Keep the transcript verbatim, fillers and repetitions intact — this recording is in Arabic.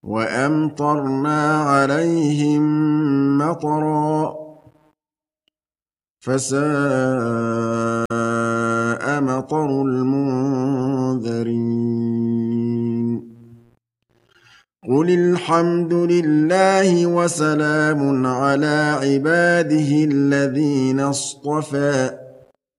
وأمطرنا عليهم مطرا فساء مطر المنذرين قل الحمد لله وسلام على عباده الذين اصطفى